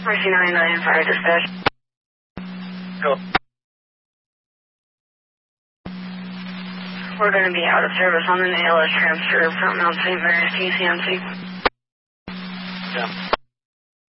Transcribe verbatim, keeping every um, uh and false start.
Mercy nine nine, fire dispatch. Go. We're going to be out of service on an A L S transfer from Mount Saint Mary's to U C M C. Yeah.